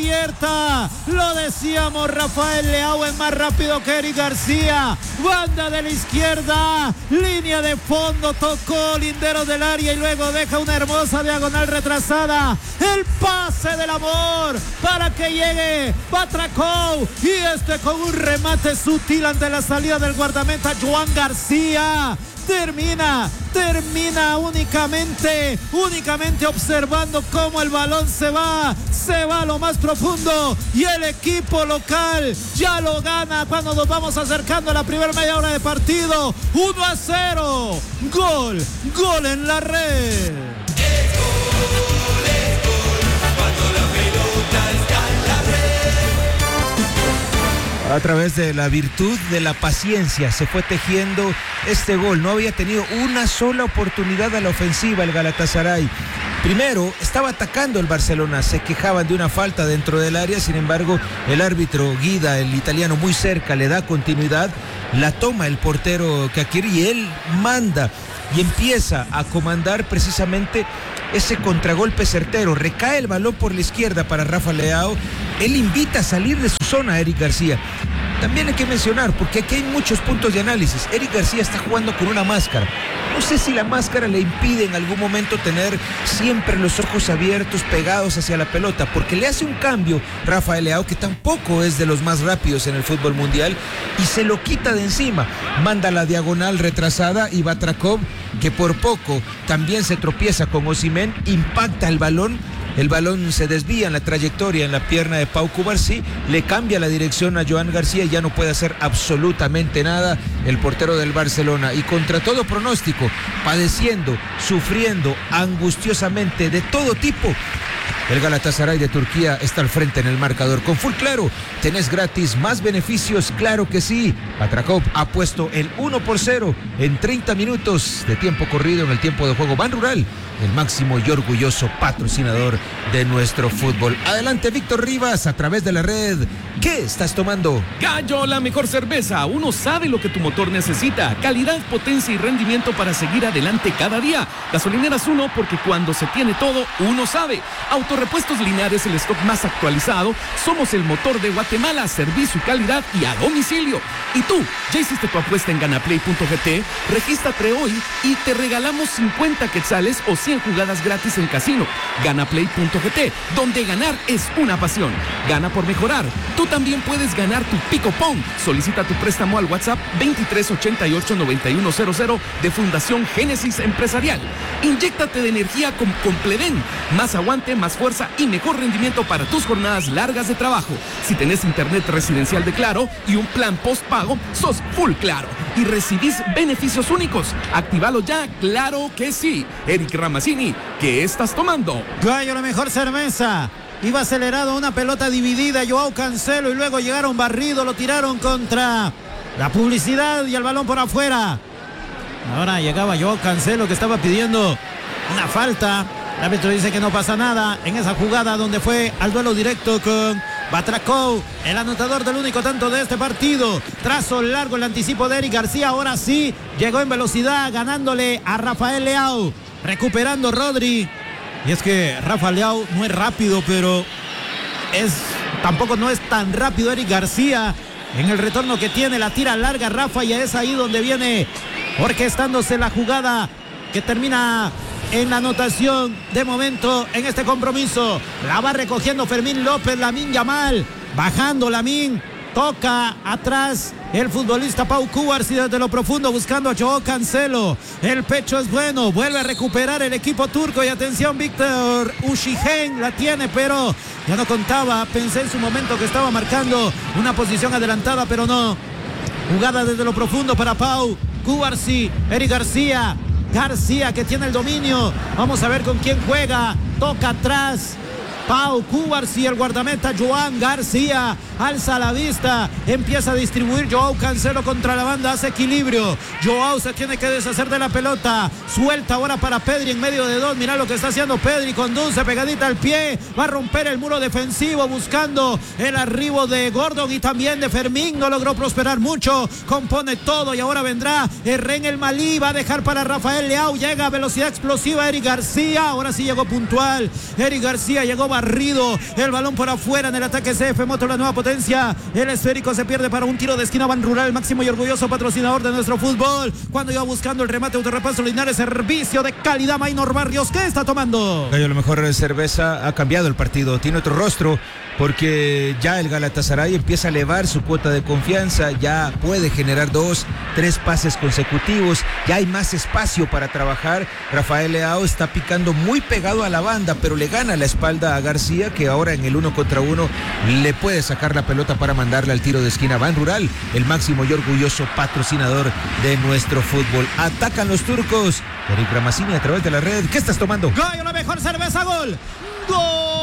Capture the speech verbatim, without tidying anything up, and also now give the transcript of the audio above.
abierta. Lo decíamos, Rafael Leao es más rápido que Eric García. Banda de la izquierda, línea de fondo, tocó lindero del área y luego deja una hermosa diagonal retrasada. El pase del amor para que llegue Batracov y este con un remate sutil ante la salida del guardameta Joan García. Termina, termina únicamente, únicamente observando cómo el balón se va, se va a lo más profundo y el equipo local ya lo gana cuando nos vamos acercando a la primera media hora de partido. uno a cero, gol, gol en la red. A través de la virtud de la paciencia se fue tejiendo este gol. No había tenido una sola oportunidad a la ofensiva el Galatasaray. Primero, estaba atacando el Barcelona, se quejaban de una falta dentro del área, sin embargo, el árbitro Guida, el italiano, muy cerca, le da continuidad, la toma el portero Kakir y él manda y empieza a comandar precisamente ese contragolpe certero. Recae el balón por la izquierda para Rafa Leao. Él invita a salir de su zona a Eric García. También hay que mencionar, porque aquí hay muchos puntos de análisis. Eric García está jugando con una máscara. No sé si la máscara le impide en algún momento tener siempre los ojos abiertos, pegados hacia la pelota, porque le hace un cambio Rafael Leao, que tampoco es de los más rápidos en el fútbol mundial, y se lo quita de encima. Manda la diagonal retrasada y Batracov, que por poco también se tropieza con Osimhen, impacta el balón. El balón se desvía en la trayectoria en la pierna de Pau Cubarsí, le cambia la dirección a Joan García y ya no puede hacer absolutamente nada el portero del Barcelona. Y contra todo pronóstico, padeciendo, sufriendo angustiosamente de todo tipo, el Galatasaray de Turquía está al frente en el marcador. Con Full Claro, tenés gratis más beneficios, claro que sí. Batracov ha puesto el uno por cero en treinta minutos de tiempo corrido en el tiempo de juego. Ban Rural, el máximo y orgulloso patrocinador de nuestro fútbol. Adelante, Víctor Rivas, a través de la red. ¿Qué estás tomando? Gallo, la mejor cerveza. Uno sabe lo que tu motor necesita. Calidad, potencia y rendimiento para seguir adelante cada día. Gasolineras Uno, porque cuando se tiene todo, uno sabe. Autorepuestos Linares, el stock más actualizado. Somos el motor de Guatemala. Servicio y calidad y a domicilio. ¿Y tú? ¿Ya hiciste tu apuesta en ganaplay punto g t? Regístrate hoy y te regalamos cincuenta quetzales o cien jugadas gratis en casino. ganaplay punto g t, donde ganar es una pasión. Gana por mejorar. Tú también puedes ganar tu Pico Pong. Solicita tu préstamo al WhatsApp veintitrés ochenta y ocho noventa y uno cero cero de Fundación Génesis Empresarial. Inyéctate de energía con Compleven. Más aguante, más fuerza y mejor rendimiento para tus jornadas largas de trabajo. Si tenés internet residencial de Claro y un plan postpago, sos Full Claro y recibís beneficios únicos. Actívalo ya, claro que sí. Eric Ramazzini, ¿qué estás tomando? Gallo, la mejor cerveza. Iba acelerado, una pelota dividida, Joao Cancelo, y luego llegaron barrido, lo tiraron contra la publicidad y el balón por afuera. Ahora llegaba Joao Cancelo, que estaba pidiendo una falta. El árbitro dice que no pasa nada en esa jugada donde fue al duelo directo con Batracov, el anotador del único tanto de este partido. Trazo largo el anticipo de Eric García. Ahora sí, llegó en velocidad, ganándole a Rafael Leao, recuperando Rodri. Y es que Rafa Leao no es rápido, pero es tampoco no es tan rápido Eric García. En el retorno que tiene, la tira larga Rafa, y es ahí donde viene orquestándose la jugada que termina en la anotación de momento en este compromiso. La va recogiendo Fermín López, Lamine Yamal, bajando Lamine, toca atrás el futbolista Pau Cubarsí desde lo profundo buscando a Joao Cancelo. El pecho es bueno, vuelve a recuperar el equipo turco y atención, Víctor Osimhen la tiene, pero ya no contaba. Pensé en su momento que estaba marcando una posición adelantada, pero no. Jugada desde lo profundo para Pau Cubarsí, Eric García. García, que tiene el dominio. Vamos a ver con quién juega. Toca atrás Pau Cubarsí, el guardameta Joan García alza la vista, empieza a distribuir Joao Cancelo contra la banda, hace equilibrio. Joao se tiene que deshacer de la pelota, suelta ahora para Pedri en medio de dos. Mira lo que está haciendo Pedri, conduce pegadita al pie, va a romper el muro defensivo buscando el arribo de Gordon y también de Fermín. No logró prosperar mucho, compone todo y ahora vendrá Erren el Malí, va a dejar para Rafael Leao, llega a velocidad explosiva Eric García, ahora sí llegó puntual Eric García, llegó barrido. El balón por afuera en el ataque C F Moto, la nueva potencia. El esférico se pierde para un tiro de esquina. Ban Rural, el máximo y orgulloso patrocinador de nuestro fútbol. Cuando iba buscando el remate, autorrepaso Linares, servicio de calidad. Maynor Barrios, ¿qué está tomando? Gallo, a lo mejor Cerveza ha cambiado el partido, tiene otro rostro, porque ya el Galatasaray empieza a elevar su cuota de confianza, ya puede generar dos, tres pases consecutivos, ya hay más espacio para trabajar. Rafael Leao está picando muy pegado a la banda, pero le gana la espalda a García, que ahora en el uno contra uno le puede sacar la pelota para mandarle al tiro de esquina. Ban Rural, el máximo y orgulloso patrocinador de nuestro fútbol. Atacan los turcos. Eric Ramacini a través de la red. ¿Qué estás tomando? Gallo, la mejor cerveza, gol. ¡Gol!